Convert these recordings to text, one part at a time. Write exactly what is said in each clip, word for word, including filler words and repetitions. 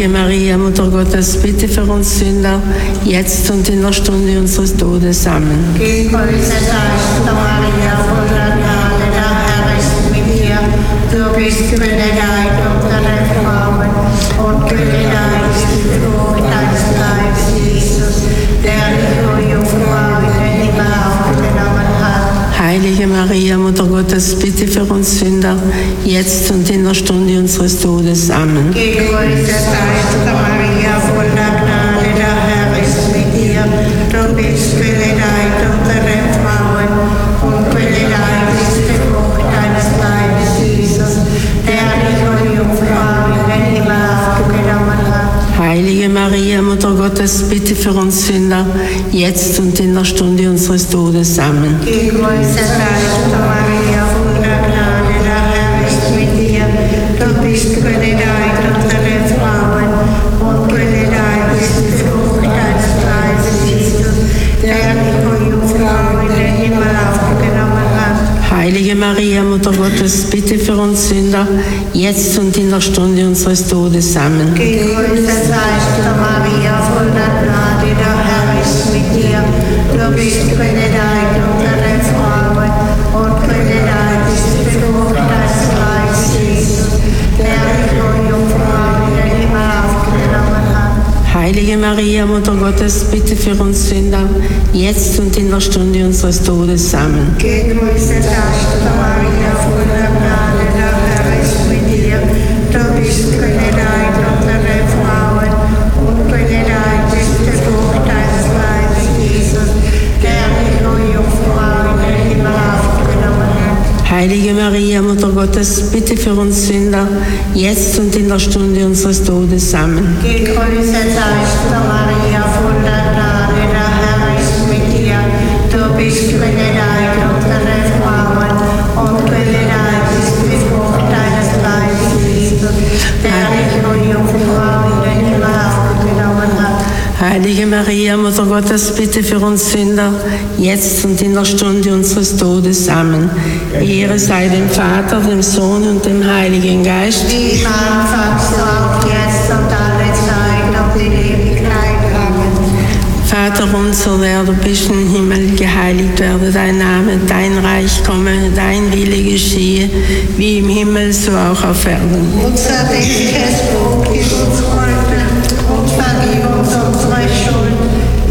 Heilige Maria, Mutter Gottes, bitte für uns Sünder, jetzt und in der Stunde unseres Todes. Amen. Gegrüßet seist du, Maria, voller Gnade, der Herr ist mit dir. Du bist gebenedeit unter den Frauen und gebenedeit ist die Frucht deines Leibes, Jesus, der dich, o Jungfrau, in den Himmel aufgenommen hat. Heilige Maria, Mutter Gottes, bitte für uns Sünder, jetzt und in der Stunde unseres Todes. Amen. Gegrüßet seist du, Maria, voller Gnade, der Herr ist mit dir. Du bist gebenedeit unter den Frauen und gebenedeit ist die Frucht deines Leibes, Jesus, der dich, o Jungfrau, in den Himmel aufgenommen hat. Heilige Maria, Mutter Gottes, bitte für uns Sünder, jetzt und in der Stunde unseres Todes. Amen. Gegrüßet seist du, Maria, voller Gnade, der Herr ist mit dir. Du bist gebenedeit unter den Frauen und gebenedeit ist die Frucht deines Leibes, Jesus, der dich, o Jungfrau, in den Himmel aufgenommen hat. Heilige Maria, Mutter Gottes, bitte für uns Sünder, jetzt und in der Stunde unseres Todes. Amen. Gegrüßet seist du, Maria, voller Gnade, der Herr ist mit dir. Du bist gebenedeit unter den Frauen und gebenedeit ist die Frucht deines Leibes, Jesus, der dich, o Jungfrau, in den Himmel aufgenommen hat. Heilige Maria, Mutter Gottes, bitte für uns Sünder, jetzt und in der Stunde unseres Todes. Amen. Gegrüßet seist du, Maria, voller Gnade, der Herr ist mit dir. Du bist gebenedeit unter den Frauen und gebenedeit ist die Frucht deines Leibes, Jesus, der dich, o Jungfrau, in den Himmel aufgenommen hat. Heilige Maria, Mutter Gottes, bitte für uns Sünder, jetzt und in der Stunde unseres Todes. Amen. Gegrüßet seist du, Maria, voller Gnade, der Herr ist mit dir. Du bist gebenedeit unter den Frauen und gebenedeit ist die Frucht deines Leibes, Jesus, der dich, o Jungfrau, in den Himmel aufgenommen hat. Heilige Maria, Mutter Gottes, bitte für uns Sünder, jetzt und in der Stunde unseres Todes. Amen. Ehre sei dem Vater, dem Sohn und dem Heiligen Geist. Wie im Anfang, so auch jetzt und alle Zeit und in Ewigkeit. Amen. Vater unser, der du bist im Himmel, geheiligt werde dein Name, dein Reich komme, dein Wille geschehe, wie im Himmel, so auch auf Erden. Unser tägliches Brot gib uns heute und vergib uns unsere Schuld.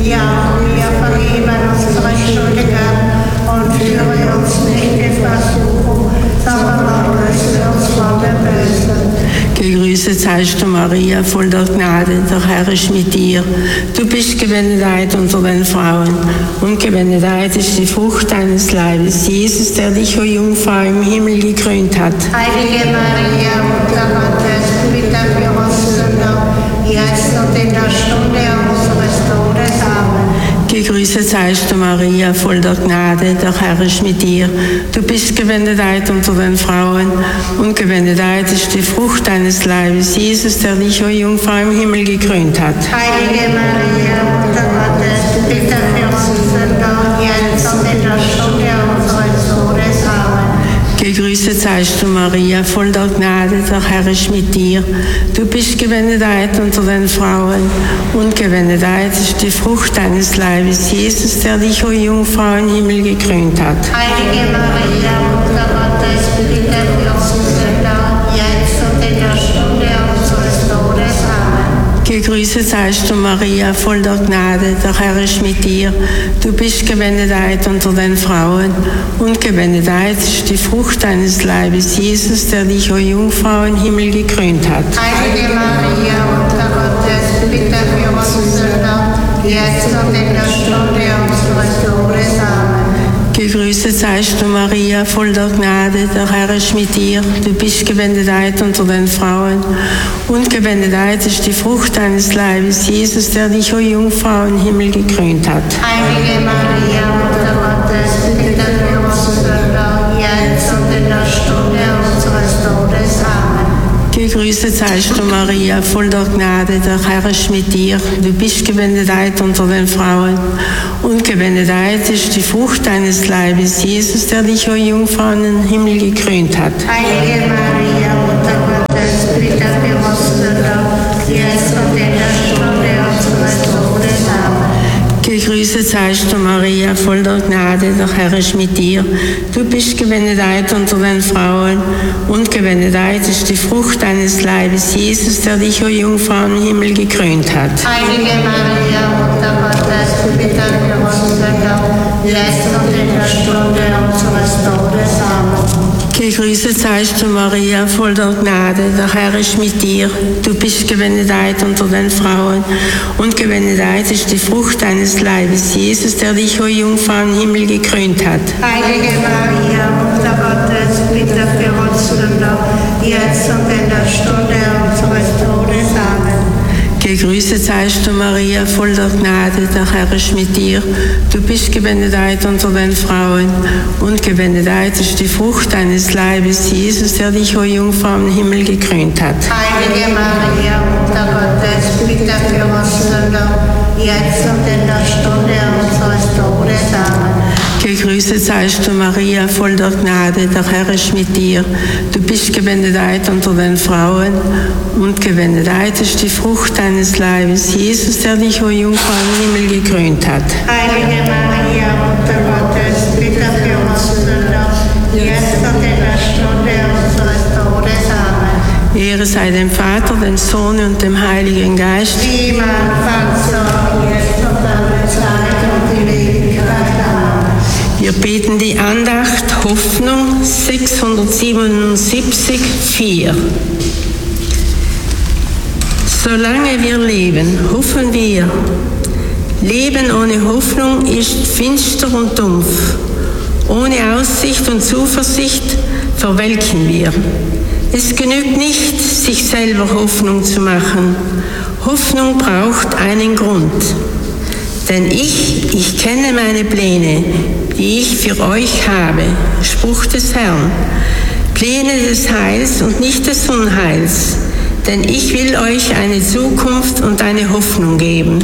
Ja, wir vergeben unsere Schuldigen und führe uns nicht in Versuchung, sondern erlöse uns von dem Bösen. Gegrüßet seist du, Maria, voll der Gnade, der Herr ist mit dir. Du bist gebenedeit unter den Frauen und gebenedeit ist die Frucht deines Leibes, Jesus, der dich, o Jungfrau, im Himmel gekrönt hat. Heilige Maria, Mutter Gottes, bitte für uns Sünder, jetzt und in der Stunde unseres Todes. Amen. Gegrüßet seist du, Maria, voll der Gnade, der Herr ist mit dir. Du bist gebenedeit unter den Frauen und gebenedeit ist die Frucht deines Leibes, Jesus, der dich, o Jungfrau, im Himmel gekrönt hat. Heilige Maria, Mutter Gottes, bitte für uns Sünder, jetzt und in der Stunde unseres Todes. Amen. Gegrüßet seist du, Maria, voll der Gnade, der Herr ist mit dir. Du bist gebenedeit unter den Frauen und gebenedeit ist die Frucht deines Leibes, Jesus, der dich, o Jungfrau, im Himmel gekrönt hat. Heilige Maria, Mutter Gottes, bitte für uns Sünder, jetzt und in der Stunde unseres Todes. Amen. Gegrüßet seist du, Maria, voll der Gnade, der Herr ist mit dir. Du bist gebenedeit unter den Frauen und gebenedeit ist die Frucht deines Leibes, Jesus, der dich, o Jungfrau, im Himmel gekrönt hat. Heilige Maria, Mutter Gottes, bitte für uns Sünder, jetzt und in der Stunde unseres Todes. Amen. Gegrüßet seist du, Maria, voll der Gnade, der Herr ist mit dir. Du bist gebenedeit unter den Frauen und gebenedeit ist die Frucht deines Leibes, Jesus, der dich, o Jungfrau, im Himmel gekrönt hat. Heilige Maria, Mutter Gottes, bitte für uns Sünder, jetzt und in der Stunde unseres Todes. Amen. Gegrüßet seist du, Maria, voll der Gnade, der Herr ist mit dir. Du bist gebenedeit unter den Frauen und gebenedeit ist die Frucht deines Leibes, Jesus, der dich, o Jungfrau, im Himmel gekrönt hat. Heilige Maria, Mutter Gottes, bitte für uns Sünder, jetzt seist du, Maria, voll der Gnade, der Herr ist mit dir. Du bist gebenedeit unter den Frauen und gebenedeit ist die Frucht deines Leibes, Jesus, der dich, o Jungfrau, im Himmel gekrönt hat. Heilige Maria, Mutter Gottes, bitte für uns Sünder, jetzt und in der Stunde unseres Todes. Amen. Gegrüßet seist du, Maria, voll der Gnade, der Herr ist mit dir. Du bist gebenedeit unter den Frauen und gebenedeit ist die Frucht deines Leibes, Jesus, der dich, o Jungfrau, im Himmel gekrönt hat. Heilige Maria, Mutter Gottes, bitte für uns Sünder, jetzt und in der Stunde unseres Todes. Amen. Gegrüßet seist du, Maria, voll der Gnade, der Herr ist mit dir. Du bist gebenedeit unter den Frauen und gebenedeit ist die Frucht deines Leibes, Jesus, der dich, o Jungfrau, im Himmel gekrönt hat. Heilige Maria, Mutter Gottes, bitte für uns Sünder, jetzt und in der Stunde unseres Todes. Amen. Gegrüßet seist du, Maria, voll der Gnade, der Herr ist mit dir. Du bist gebenedeit unter den Frauen und gebenedeit ist die Frucht deines Leibes, Jesus, der dich, o Jungfrau, im Himmel gekrönt hat. Heilige Maria, Mutter Gottes, bitte für uns Sünder, jetzt und in der Stunde unseres Todes. Amen. Ehre sei dem Vater, dem Sohn und dem Heiligen Geist. Wie im Anfang, so jetzt und alle Zeit und in Ewigkeit. Amen. Wir beten die Andacht Hoffnung sechshundertsiebenundsiebzig, vier. Solange wir leben, hoffen wir. Leben ohne Hoffnung ist finster und dumpf. Ohne Aussicht und Zuversicht verwelken wir. Es genügt nicht, sich selber Hoffnung zu machen. Hoffnung braucht einen Grund. Denn ich, ich kenne meine Pläne, die ich für euch habe, Spruch des Herrn. Pläne des Heils und nicht des Unheils, denn ich will euch eine Zukunft und eine Hoffnung geben.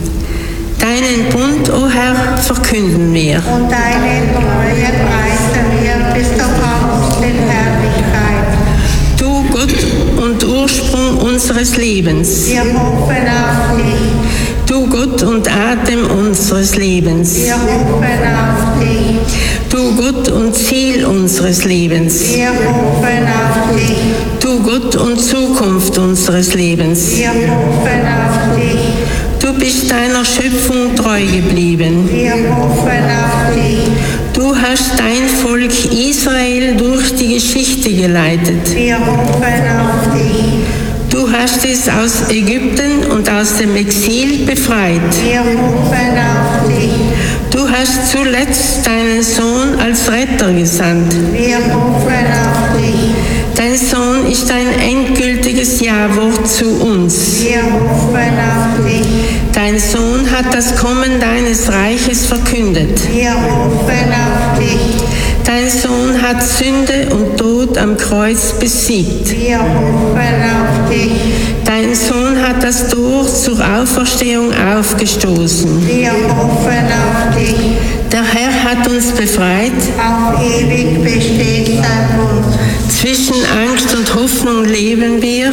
Deinen Bund, o Herr, verkünden wir. Und deine Treue preisen wir bis zur Braut in Herrlichkeit. Du Gott und Ursprung unseres Lebens. Wir hoffen auf dich. Du Gott und Atem unseres Lebens. Wir hoffen auf dich. Du Gott und Ziel unseres Lebens. Wir hoffen auf dich. Du Gott und Zukunft unseres Lebens. Wir hoffen auf dich. Du bist deiner Schöpfung treu geblieben. Wir hoffen auf dich. Du hast dein Volk Israel durch die Geschichte geleitet. Wir hoffen auf dich. Du hast es aus Ägypten und aus dem Exil befreit. Wir hoffen auf dich. Du hast zuletzt deinen Sohn als Retter gesandt. Wir hoffen auf dich. Dein Sohn ist ein endgültiges Ja-Wort zu uns. Wir hoffen auf dich. Dein Sohn hat das Kommen deines Reiches verkündet. Wir hoffen auf dich. Dein Sohn hat Sünde und Tod am Kreuz besiegt. Wir hoffen auf dich. Dein Sohn hat das Tor zur Auferstehung aufgestoßen. Wir hoffen auf dich. Der Herr hat uns befreit. Auf ewig besteht sein Bund. Zwischen Angst und Hoffnung leben wir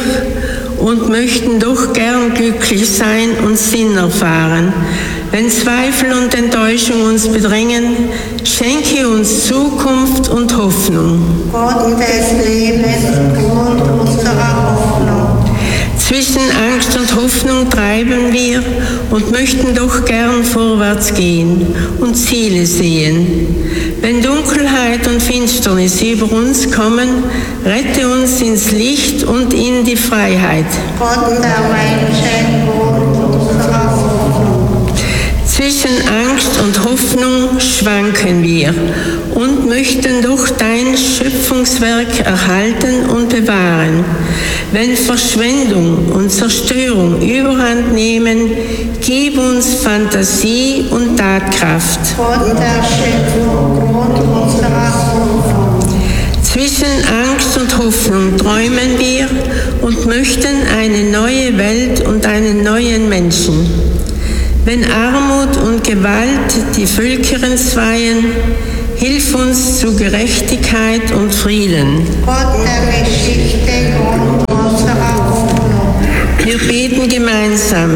und möchten doch gern glücklich sein und Sinn erfahren. Wenn Zweifel und Enttäuschung uns bedrängen, schenke uns Zukunft und Hoffnung. Gott des Lebens, Grund unserer Hoffnung. Zwischen Angst und Hoffnung treiben wir und möchten doch gern vorwärts gehen und Ziele sehen. Wenn Dunkelheit und Finsternis über uns kommen, rette uns ins Licht und in die Freiheit. Gott der Menschen, Grund unserer Hoffnung. Zwischen Angst und Hoffnung schwanken wir und möchten doch dein Schöpfungswerk erhalten und bewahren. Wenn Verschwendung und Zerstörung überhand nehmen, gib uns Fantasie und Tatkraft. Gott der Schöpfung, Grund unserer Hoffnung. Zwischen Angst und Hoffnung träumen wir und möchten eine neue Welt und einen neuen Menschen. Wenn Armut und Gewalt die Völker entzweien, hilf uns zu Gerechtigkeit und Frieden. Gott der Geschichte, Grund unserer Hoffnung. Wir beten gemeinsam.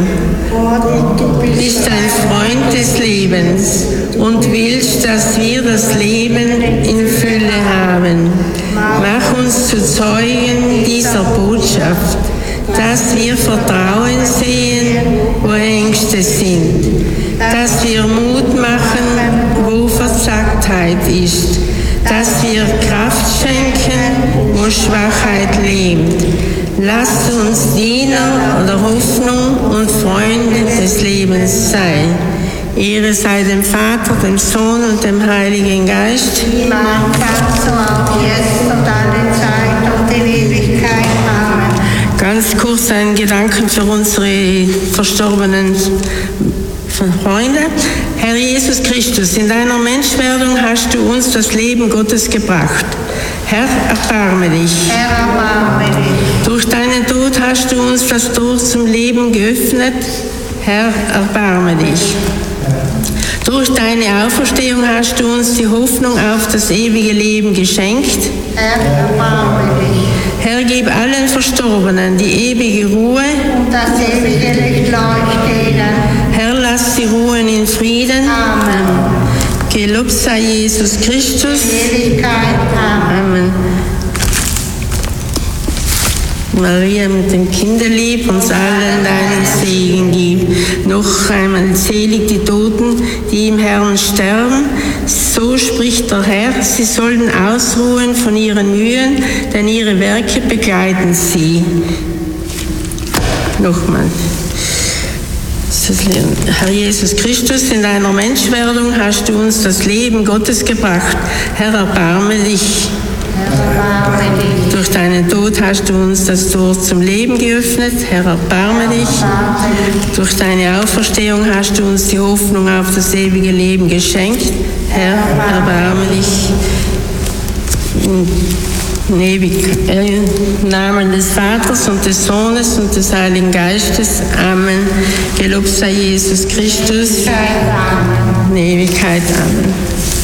Und du bist bist ein Freund des Lebens und willst, dass wir das Leben in Fülle haben. Mach uns zu Zeugen dieser Botschaft, dass wir Vertrauen sehen, wo Ängste sind, dass wir Mut machen, wo Verzagtheit ist, dass wir Kraft schenken, wo Schwachheit lebt. Lasst uns Diener der Hoffnung und Freunde des Lebens sein. Ehre sei dem Vater, dem Sohn und dem Heiligen Geist. wie man kann, so auch jetzt und alle Zeit und in Ewigkeit. Amen. Ganz kurz einen Gedanken für unsere verstorbenen Freunde. Herr Jesus Christus, in deiner Menschwerdung hast du uns das Leben Gottes gebracht. Herr, erbarme dich. Herr, erbarme dich. Durch deinen Tod hast du uns das Tor zum Leben geöffnet. Herr, erbarme dich. Durch deine Auferstehung hast du uns die Hoffnung auf das ewige Leben geschenkt. Herr, erbarme dich. Herr, gib allen Verstorbenen die ewige Ruhe. Und das ewige Licht leuchte ihnen. Herr, lass sie ruhen in Frieden. Amen. Gelobt sei Jesus Christus. Ewigkeit. Amen. Amen. Maria mit dem Kinderlieb uns allen deinen Segen gib. Noch einmal selig die Toten, die im Herrn sterben. So spricht der Herr, sie sollen ausruhen von ihren Mühen, denn ihre Werke begleiten sie. Nochmal. Herr Jesus Christus, in deiner Menschwerdung hast du uns das Leben Gottes gebracht. Herr, erbarme dich. Durch deinen Tod hast du uns das Tor zum Leben geöffnet. Herr, erbarme dich. Durch deine Auferstehung hast du uns die Hoffnung auf das ewige Leben geschenkt. Herr, erbarme dich. Im Namen des Vaters und des Sohnes und des Heiligen Geistes. Amen. Gelobt sei Jesus Christus. In Ewigkeit. Amen.